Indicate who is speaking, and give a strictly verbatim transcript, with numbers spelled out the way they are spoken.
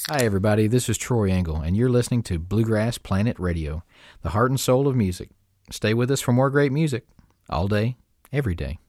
Speaker 1: Hi, everybody. This is Troy Engel, and you're listening to Bluegrass Planet Radio, the heart and soul of music. Stay with us for more great music all day, every day.